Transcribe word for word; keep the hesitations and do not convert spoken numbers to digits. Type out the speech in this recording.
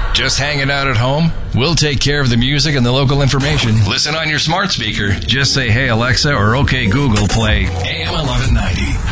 Just hanging out at home? We'll take care of the music and the local information. Listen on your smart speaker. Just say, hey, Alexa, or okay, Google, play A M eleven ninety.